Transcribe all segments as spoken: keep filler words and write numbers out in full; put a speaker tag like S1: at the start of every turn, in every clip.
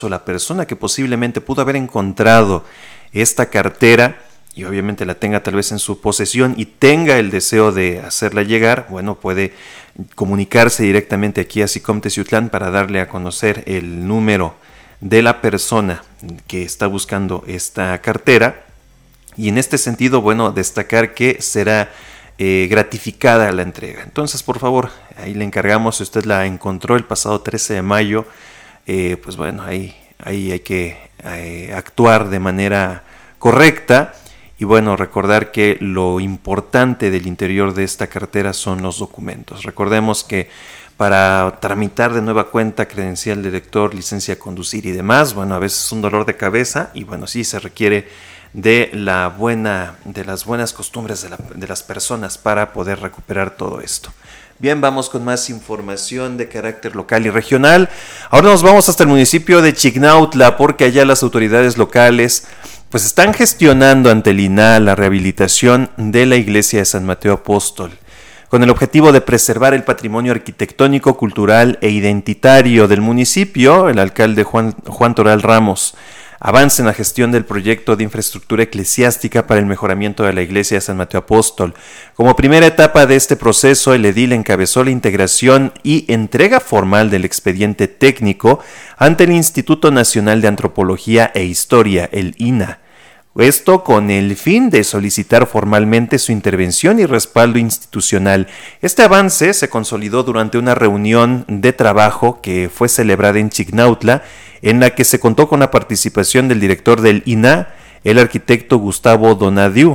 S1: la persona que posiblemente pudo haber encontrado esta cartera y obviamente la tenga tal vez en su posesión y tenga el deseo de hacerla llegar, bueno, puede comunicarse directamente aquí a SICOM Teciutlán para darle a conocer el número de la persona que está buscando esta cartera. Y en este sentido, bueno, destacar que será eh, gratificada la entrega. Entonces, por favor, ahí le encargamos, si usted la encontró el pasado trece de mayo, eh, pues bueno, ahí, ahí hay que eh, actuar de manera correcta. Y bueno, recordar que lo importante del interior de esta cartera son los documentos. Recordemos que para tramitar de nueva cuenta credencial de lector, licencia a conducir y demás, bueno, a veces es un dolor de cabeza y bueno, sí se requiere de la buena, de las buenas costumbres de, la, de las personas para poder recuperar todo esto. Bien, vamos con más información de carácter local y regional. Ahora nos vamos hasta el municipio de Chignautla porque allá las autoridades locales pues están gestionando ante el I N A H la rehabilitación de la iglesia de San Mateo Apóstol, con el objetivo de preservar el patrimonio arquitectónico, cultural e identitario del municipio. El alcalde Juan, Juan Toral Ramos avanza en la gestión del proyecto de infraestructura eclesiástica para el mejoramiento de la iglesia de San Mateo Apóstol. Como primera etapa de este proceso, el edil encabezó la integración y entrega formal del expediente técnico ante el Instituto Nacional de Antropología e Historia, el I N A H. Esto con el fin de solicitar formalmente su intervención y respaldo institucional. Este avance se consolidó durante una reunión de trabajo que fue celebrada en Chignautla, en la que se contó con la participación del director del I N A H, el arquitecto Gustavo Donadiu.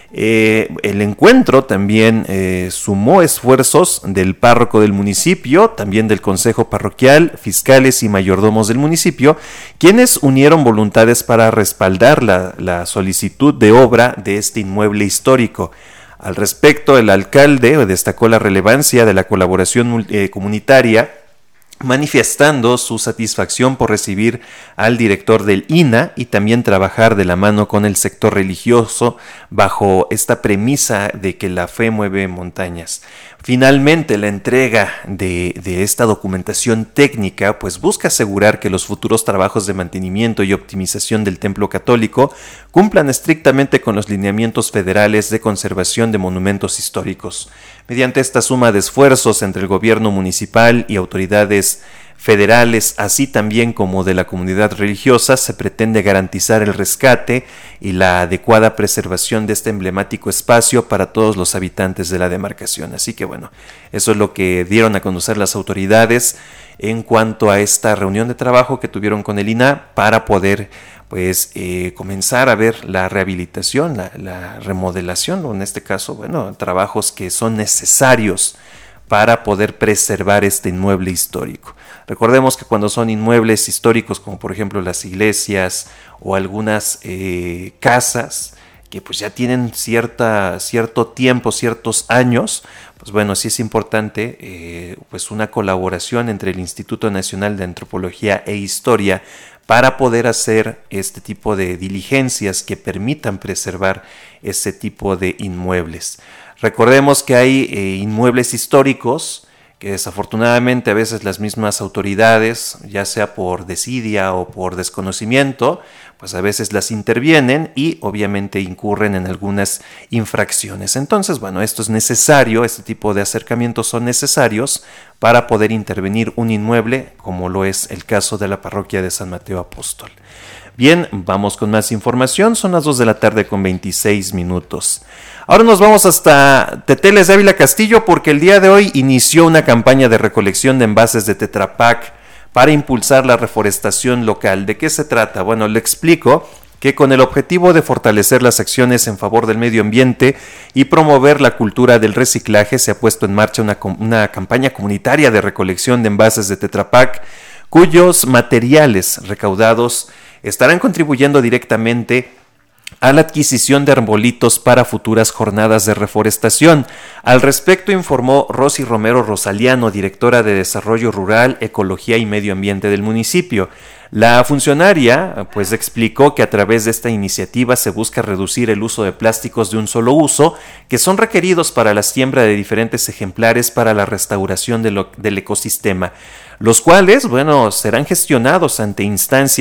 S1: Eh, el encuentro también eh, sumó esfuerzos del párroco del municipio, también del consejo parroquial, fiscales y mayordomos del municipio, quienes unieron voluntades para respaldar la, la solicitud de obra de este inmueble histórico. Al respecto, el alcalde destacó la relevancia de la colaboración eh, comunitaria, manifestando su satisfacción por recibir al director del I N A H y también trabajar de la mano con el sector religioso bajo esta premisa de que la fe mueve montañas. Finalmente, la entrega de, de esta documentación técnica pues busca asegurar que los futuros trabajos de mantenimiento y optimización del templo católico cumplan estrictamente con los lineamientos federales de conservación de monumentos históricos. Mediante esta suma de esfuerzos entre el gobierno municipal y autoridades federales, así también como de la comunidad religiosa, se pretende garantizar el rescate y la adecuada preservación de este emblemático espacio para todos los habitantes de la demarcación. Así que bueno, eso es lo que dieron a conocer las autoridades en cuanto a esta reunión de trabajo que tuvieron con el I N A H para poder pues eh, comenzar a ver la rehabilitación, la, la remodelación, o en este caso, bueno, trabajos que son necesarios para poder preservar este inmueble histórico. Recordemos que cuando son inmuebles históricos, como por ejemplo las iglesias o algunas eh, casas que pues ya tienen cierta, cierto tiempo, ciertos años, pues bueno, sí es importante eh, pues una colaboración entre el Instituto Nacional de Antropología e Historia para poder hacer este tipo de diligencias que permitan preservar ese tipo de inmuebles. Recordemos que hay eh, inmuebles históricos que desafortunadamente a veces las mismas autoridades, ya sea por desidia o por desconocimiento, pues a veces las intervienen y obviamente incurren en algunas infracciones. Entonces, bueno, esto es necesario, este tipo de acercamientos son necesarios para poder intervenir un inmueble, como lo es el caso de la parroquia de San Mateo Apóstol. Bien, vamos con más información, son las dos de la tarde con veintiséis minutos. Ahora nos vamos hasta Teteles de Ávila Castillo porque el día de hoy inició una campaña de recolección de envases de Tetra Pak para impulsar la reforestación local. ¿De qué se trata? Bueno, le explico que con el objetivo de fortalecer las acciones en favor del medio ambiente y promover la cultura del reciclaje, se ha puesto en marcha una, una campaña comunitaria de recolección de envases de Tetra Pak, cuyos materiales recaudados estarán contribuyendo directamente a la adquisición de arbolitos para futuras jornadas de reforestación. Al respecto informó Rosy Romero Rosaliano, directora de Desarrollo Rural, Ecología y Medio Ambiente del municipio. La funcionaria pues explicó que a través de esta iniciativa se busca reducir el uso de plásticos de un solo uso que son requeridos para la siembra de diferentes ejemplares para la restauración de lo, del ecosistema, los cuales, bueno, serán gestionados ante instancias